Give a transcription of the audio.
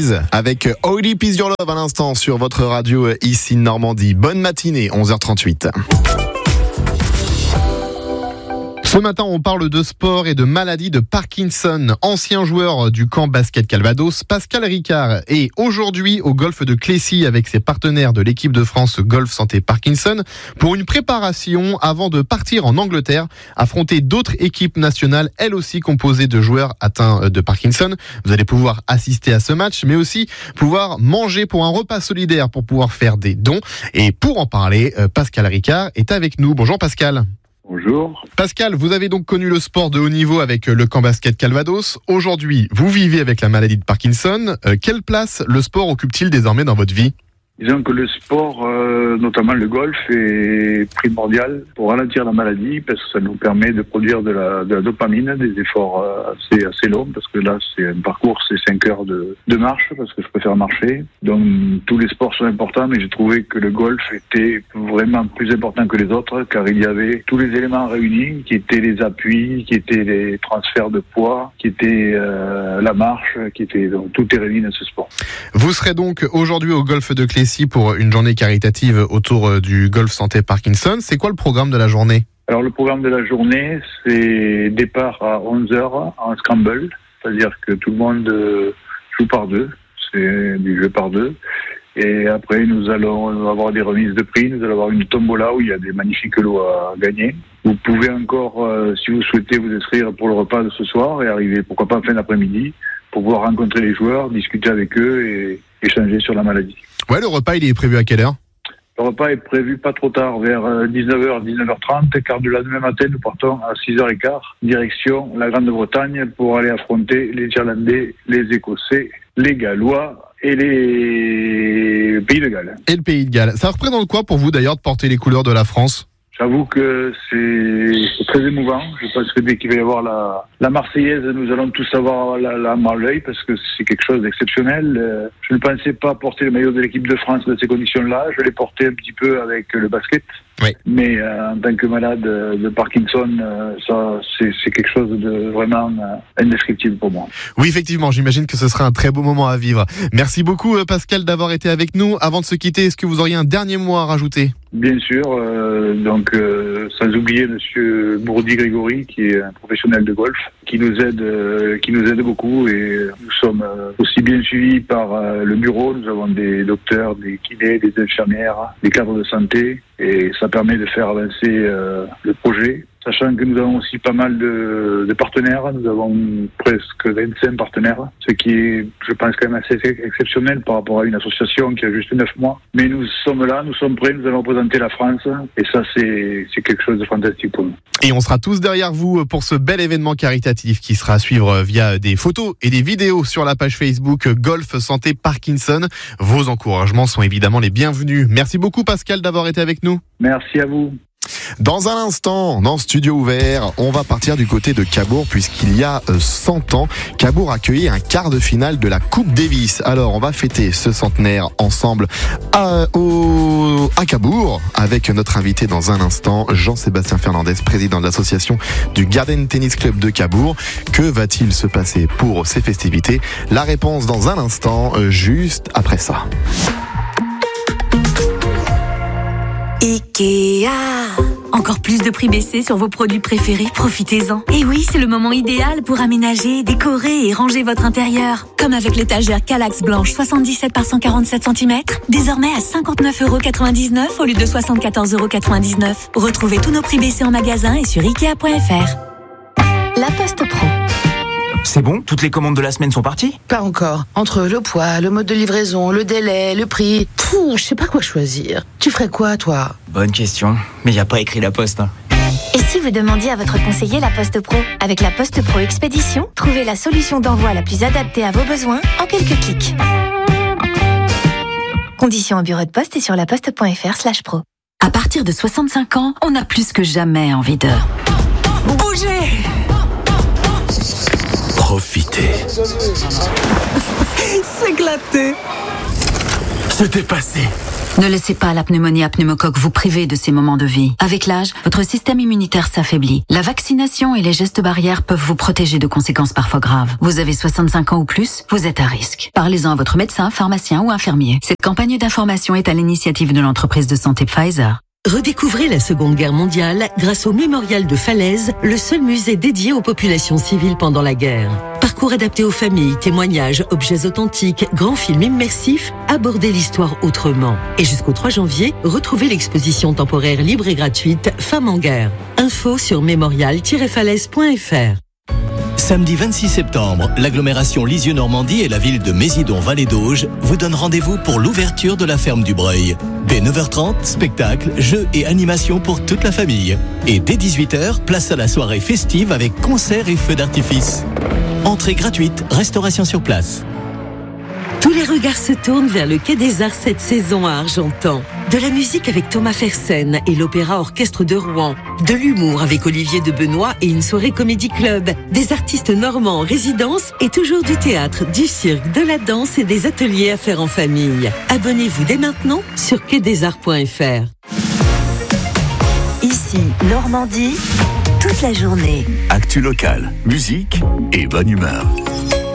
Breeze avec Oily Peace Your Love à l'instant sur votre radio ici Normandie. Bonne matinée, 11h38. Ce matin, on parle de sport et de maladie de Parkinson. Ancien joueur du camp basket Calvados, Pascal Ricard est aujourd'hui au golfe de Clécy avec ses partenaires de l'équipe de France Golf Santé Parkinson pour une préparation avant de partir en Angleterre, affronter d'autres équipes nationales, elles aussi composées de joueurs atteints de Parkinson. Vous allez pouvoir assister à ce match, mais aussi pouvoir manger pour un repas solidaire pour pouvoir faire des dons. Et pour en parler, Pascal Ricard est avec nous. Bonjour Pascal. Bonjour. Pascal, vous avez donc connu le sport de haut niveau avec le camp basket Calvados. Aujourd'hui, vous vivez avec la maladie de Parkinson. Quelle place le sport occupe-t-il désormais dans votre vie ? Disons que le sport, notamment le golf, est primordial pour ralentir la maladie parce que ça nous permet de produire de la dopamine, des efforts assez longs parce que là, c'est un parcours, c'est 5 heures de marche parce que je préfère marcher. Donc, tous les sports sont importants, mais j'ai trouvé que le golf était vraiment plus important que les autres car il y avait tous les éléments réunis qui étaient les appuis, qui étaient les transferts de poids, qui étaient la marche, donc tout est réuni dans ce sport. Vous serez donc aujourd'hui au golfe de Clécy pour une journée caritative autour du Golf Santé Parkinson. C'est quoi le programme de la journée ? Alors le programme de la journée, c'est départ à 11h en scramble, c'est-à-dire que tout le monde joue par deux, c'est du jeu par deux. Et après, nous allons avoir des remises de prix, nous allons avoir une tombola où il y a des magnifiques lots à gagner. Vous pouvez encore, si vous souhaitez, vous inscrire pour le repas de ce soir et arriver, pourquoi pas en fin d'après-midi, pour pouvoir rencontrer les joueurs, discuter avec eux et échanger sur la maladie. Ouais, le repas, il est prévu à quelle heure ? Le repas est prévu pas trop tard, vers 19h, 19h30, car le lendemain matin, nous partons à 6h15, direction la Grande-Bretagne pour aller affronter les Irlandais, les Écossais, les Gallois et les Pays de Galles. Et le Pays de Galles. Ça représente quoi pour vous d'ailleurs de porter les couleurs de la France ? J'avoue que c'est très émouvant. Je pense que dès qu'il va y avoir la Marseillaise, nous allons tous avoir la main à l'œil parce que c'est quelque chose d'exceptionnel. Je ne pensais pas porter le maillot de l'équipe de France dans ces conditions-là. Je l'ai porté un petit peu avec le basket. Oui. Mais en tant que malade de Parkinson, ça c'est quelque chose de vraiment indescriptible pour moi. Oui, effectivement, j'imagine que ce sera un très beau moment à vivre. Merci beaucoup Pascal d'avoir été avec nous. Avant de se quitter, est-ce que vous auriez un dernier mot à rajouter ? Bien sûr, sans oublier Monsieur Bourdi-Grégory, qui est un professionnel de golf, qui nous aide beaucoup et nous sommes aussi bien suivis par le bureau. Nous avons des docteurs, des kinés, des infirmières, des cadres de santé et ça permet de faire avancer le projet. Sachant que nous avons aussi pas mal de partenaires, nous avons presque 25 partenaires, ce qui est, je pense, quand même assez exceptionnel par rapport à une association qui a juste 9 mois. Mais nous sommes là, nous sommes prêts, nous allons représenter la France et ça c'est quelque chose de fantastique pour nous. Et on sera tous derrière vous pour ce bel événement caritatif qui sera à suivre via des photos et des vidéos sur la page Facebook Golf Santé Parkinson. Vos encouragements sont évidemment les bienvenus. Merci beaucoup Pascal d'avoir été avec nous. Merci à vous. Dans un instant, dans Studio Ouvert, on va partir du côté de Cabourg puisqu'il y a 100 ans, Cabourg accueillait un quart de finale de la Coupe Davis. Alors, on va fêter ce centenaire ensemble à Cabourg avec notre invité dans un instant, Jean-Sébastien Fernandez, président de l'association du Garden Tennis Club de Cabourg. Que va-t-il se passer pour ces festivités ? La réponse dans un instant, juste après ça. Ikea. Encore plus de prix baissés sur vos produits préférés, profitez-en. Et oui, c'est le moment idéal pour aménager, décorer et ranger votre intérieur. Comme avec l'étagère Kallax blanche 77 par 147 cm, désormais à 59,99€ au lieu de 74,99€. Retrouvez tous nos prix baissés en magasin et sur Ikea.fr. La Poste Pro. C'est bon ? Toutes les commandes de la semaine sont parties ? Pas encore. Entre le poids, le mode de livraison, le délai, le prix... je sais pas quoi choisir. Tu ferais quoi, toi ? Bonne question. Mais y a pas écrit La Poste. Et si vous demandiez à votre conseiller La Poste Pro ? Avec La Poste Pro Expédition, trouvez la solution d'envoi la plus adaptée à vos besoins en quelques clics. Conditions au bureau de poste et sur laposte.fr/pro. À partir de 65 ans, on a plus que jamais envie de bouger. Profitez. S'éclater. C'était passé. Ne laissez pas la pneumonie à pneumocoque vous priver de ces moments de vie. Avec l'âge, votre système immunitaire s'affaiblit. La vaccination et les gestes barrières peuvent vous protéger de conséquences parfois graves. Vous avez 65 ans ou plus, vous êtes à risque. Parlez-en à votre médecin, pharmacien ou infirmier. Cette campagne d'information est à l'initiative de l'entreprise de santé Pfizer. Redécouvrez la Seconde Guerre mondiale grâce au Mémorial de Falaise, le seul musée dédié aux populations civiles pendant la guerre. Parcours adapté aux familles, témoignages, objets authentiques, grands films immersifs, abordez l'histoire autrement. Et jusqu'au 3 janvier, retrouvez l'exposition temporaire libre et gratuite Femmes en guerre. Info sur mémorial-falaise.fr. Samedi 26 septembre, l'agglomération Lisieux-Normandie et la ville de Mésidon-Vallée d'Auge vous donnent rendez-vous pour l'ouverture de la ferme du Breuil. Dès 9h30, spectacles, jeux et animations pour toute la famille. Et dès 18h, place à la soirée festive avec concerts et feux d'artifice. Entrée gratuite, restauration sur place. Tous les regards se tournent vers le Quai des Arts cette saison à Argentan. De la musique avec Thomas Fersen et l'Opéra Orchestre de Rouen. De l'humour avec Olivier de Benoît et une soirée comédie club. Des artistes normands en résidence et toujours du théâtre, du cirque, de la danse et des ateliers à faire en famille. Abonnez-vous dès maintenant sur quaidesarts.fr. Ici, Normandie, toute la journée. Actu locale, musique et bonne humeur.